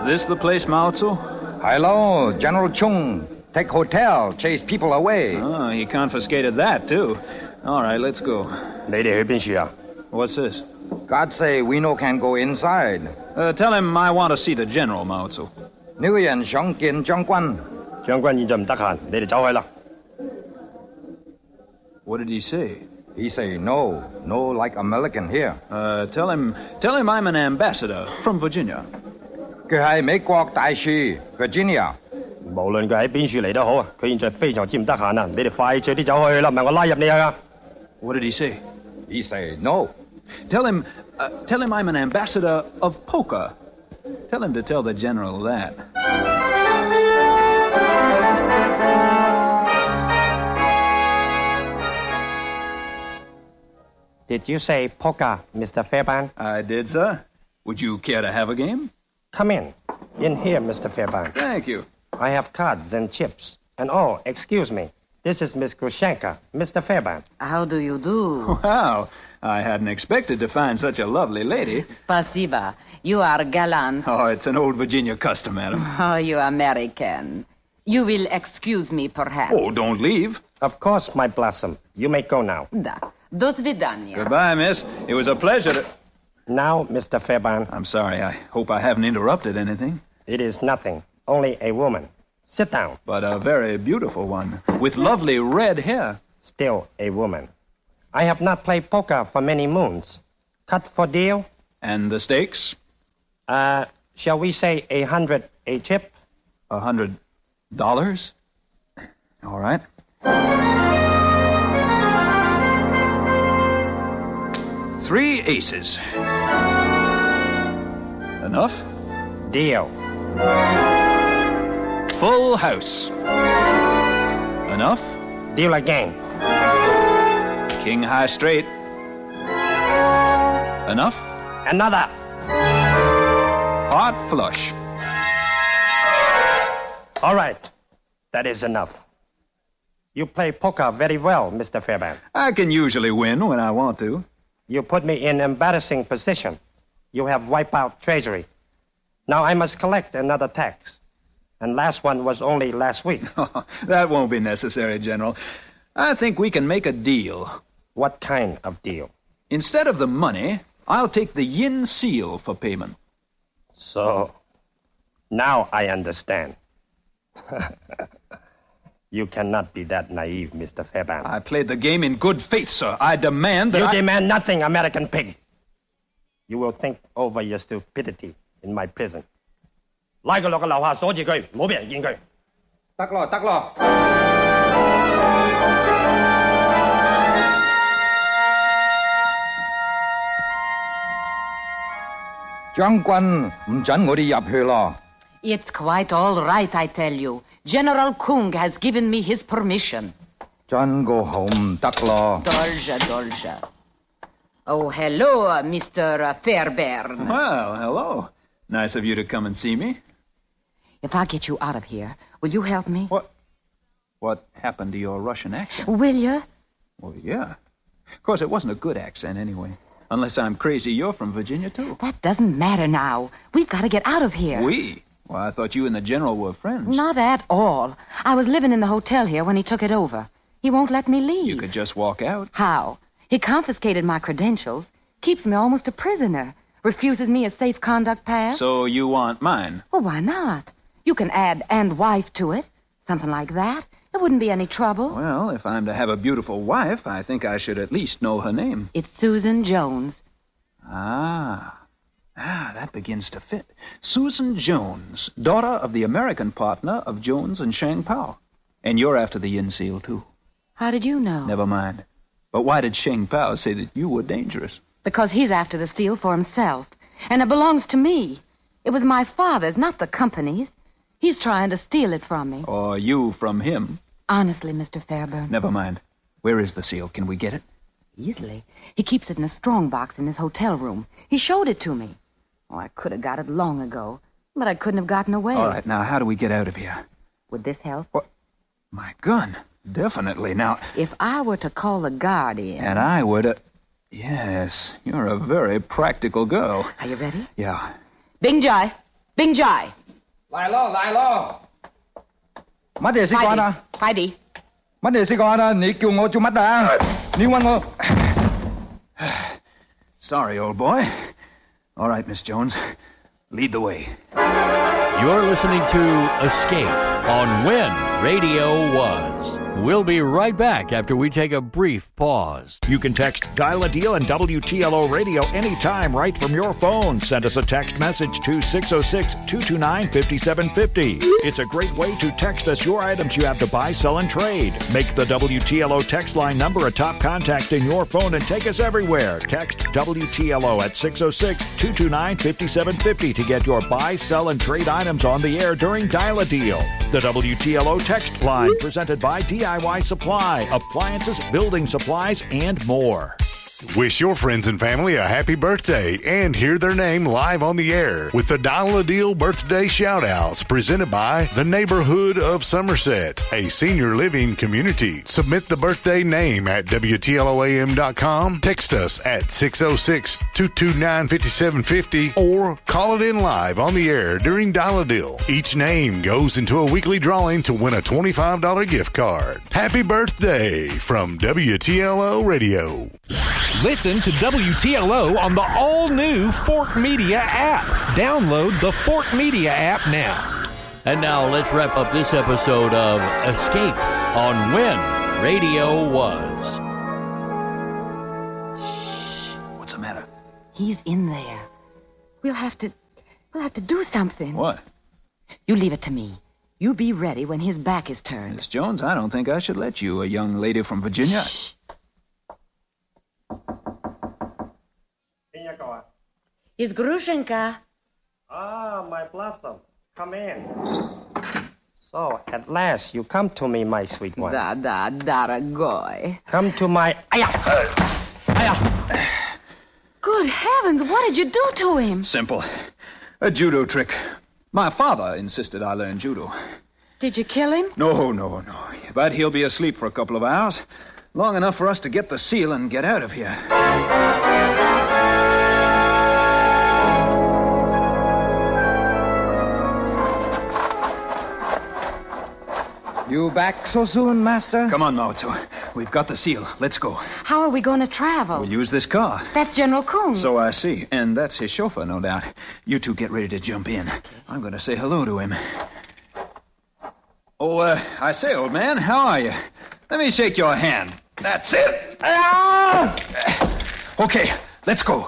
Is this the place, Mao Tzu? Hello, General Chung. Take hotel, chase people away. Oh, he confiscated that, too. All right, let's go. What's this? God say we no can go inside. Tell him I want to see the general, Mao Tzu. 呢個人想見將軍。 將軍現在唔得閒，你哋走去啦。 What did he say? He say no like American here. Tell him I'm an ambassador from Virginia. 佢係美國大使 Virginia。 無論佢喺邊處嚟都好啊，佢現在非常之唔得閒啊！你哋快脆啲走去啦，唔係我拉入你啊！ What did he say? He say no. Tell him I'm an ambassador of poker. Tell him to tell the general that. Did you say poker, Mr. Fairbairn? I did, sir. Would you care to have a game? Come in. In here, Mr. Fairbairn. Thank you. I have cards and chips. And excuse me. This is Miss Grushenka, Mr. Fairbairn. How do you do? Wow. I hadn't expected to find such a lovely lady. Spasiba. You are gallant. Oh, it's an old Virginia custom, madam. Oh, you American. You will excuse me, perhaps. Oh, don't leave. Of course, my blossom. You may go now. Da. Do svidaniya. Goodbye, miss. It was a pleasure to... Now, Mr. Fairbairn. I'm sorry. I hope I haven't interrupted anything. It is nothing. Only a woman. Sit down. But a very beautiful one, with lovely red hair. Still a woman. I have not played poker for many moons. Cut for deal? And the stakes? Shall we say 100 a chip? $100? All right. Three aces. Enough? Deal. Full house. Enough? Deal again. King high straight. Enough? Another. Heart flush. All right. That is enough. You play poker very well, Mr. Fairbairn. I can usually win when I want to. You put me in embarrassing position. You have wiped out Treasury. Now I must collect another tax. And last one was only last week. That won't be necessary, General. I think we can make a deal. What kind of deal? Instead of the money, I'll take the yin seal for payment. So, now I understand. You cannot be that naive, Mr. Fairbairn. I played the game in good faith, sir. I demand that You demand nothing, American pig. You will think over your stupidity in my prison. 拉佢落個樓下鎖住佢，唔好俾人見佢。 得咯，得咯。將軍唔准我哋入去咯。 It's quite all right, I tell you. General Kung has given me his permission. 真個好唔得咯。 Dolja. Oh, hello, Mr. Fairbairn. Well, hello. Nice of you to come and see me. If I get you out of here, will you help me? What happened to your Russian accent? Will you? Well, yeah. Of course, it wasn't a good accent anyway. Unless I'm crazy, you're from Virginia, too. That doesn't matter now. We've got to get out of here. We? Well, I thought you and the general were friends. Not at all. I was living in the hotel here when he took it over. He won't let me leave. You could just walk out. How? He confiscated my credentials, keeps me almost a prisoner, refuses me a safe conduct pass. So you want mine? Well, why not? You can add "and wife" to it. Something like that. There wouldn't be any trouble. Well, if I'm to have a beautiful wife, I think I should at least know her name. It's Susan Jones. That begins to fit. Susan Jones, daughter of the American partner of Jones and Shang Pao. And you're after the yin seal, too. How did you know? Never mind. But why did Shang Pao say that you were dangerous? Because he's after the seal for himself. And it belongs to me. It was my father's, not the company's. He's trying to steal it from me. Or you from him. Honestly, Mr. Fairbairn. Never mind. Where is the seal? Can we get it? Easily. He keeps it in a strong box in his hotel room. He showed it to me. Oh, I could have got it long ago, but I couldn't have gotten away. All right, now how do we get out of here? Would this help? What? My gun. Definitely. Now... If I were to call the guardian... And I were to... Yes, you're a very practical girl. Are you ready? Yeah. Bing Jai. Bing Jai. 嚟咯，嚟咯。乜嘢事幹啊？ 快啲。 乜嘢事幹啊？你叫我做乜啊？你問我。 Sorry, old boy. All right, Miss Jones. Lead the way. You're listening to Escape on When Radio Was. We'll be right back after we take a brief pause. You can text Dial a Deal and WTLO Radio anytime right from your phone. Send us a text message to 606-229-5750. It's a great way to text us your items you have to buy, sell, and trade. Make the WTLO text line number a top contact in your phone and take us everywhere. Text WTLO at 606-229-5750 to get your buy, sell, and trade items on the air during Dial a Deal. The WTLO text line presented by DIY Supply, appliances, building supplies, and more. Wish your friends and family a happy birthday and hear their name live on the air with the Dial a Deal birthday shout-outs presented by the Neighborhood of Somerset, a senior living community. Submit the birthday name at WTLOAM.com, text us at 606-229-5750, or call it in live on the air during Dial a Deal. Each name goes into a weekly drawing to win a $25 gift card. Happy birthday from WTLO Radio. Listen to WTLO on the all-new Fork Media app. Download the Fork Media app now. And now let's wrap up this episode of Escape on When Radio Was. What's the matter? He's in there. We'll have to do something. What? You leave it to me. You be ready when his back is turned. Miss Jones, I don't think I should let you, a young lady from Virginia. Shh. Is Grushenka. Ah, my blossom. Come in. So, at last, you come to me, my sweet one. Daragoy. Come to my... Good heavens, what did you do to him? Simple. A judo trick. My father insisted I learn judo. Did you kill him? No. But he'll be asleep for a couple of hours. Long enough for us to get the seal and get out of here. You back so soon, Master? Come on, Mao Tzu. We've got the seal. Let's go. How are we going to travel? We'll use this car. That's General Coons. So I see. And that's his chauffeur, no doubt. You two get ready to jump in. Okay. I'm going to say hello to him. Oh, I say, old man, how are you? Let me shake your hand. That's it. Ah! Okay, let's go.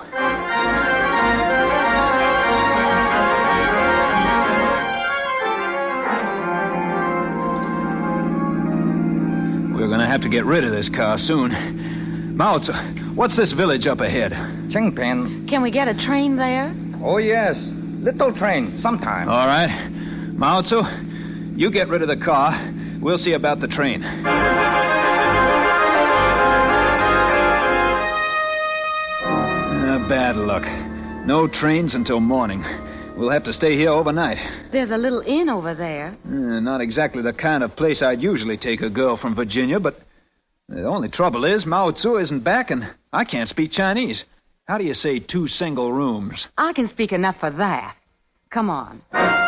We're going to have to get rid of this car soon. Mao Tzu, what's this village up ahead? Chengpen. Can we get a train there? Oh, yes. Little train, sometime. All right. Mao Tzu, you get rid of the car. We'll see about the train. Bad luck. No trains until morning. We'll have to stay here overnight. There's a little inn over there. Not exactly the kind of place I'd usually take a girl from Virginia, but the only trouble is Mao Tzu isn't back and I can't speak Chinese. How do you say 2 single rooms? I can speak enough for that. Come on.